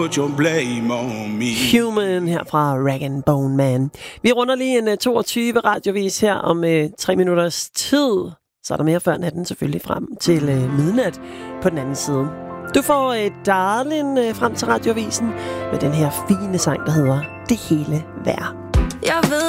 Put your blame on me. Human her fra Rag & Bone Man. Vi runder lige en 22 radiovis her om 3 minutters tid. Så er der mere før natten selvfølgelig frem til midnat på den anden side. Du får Darlin frem til radiovisen med den her fine sang, der hedder Det hele værd. Jeg ved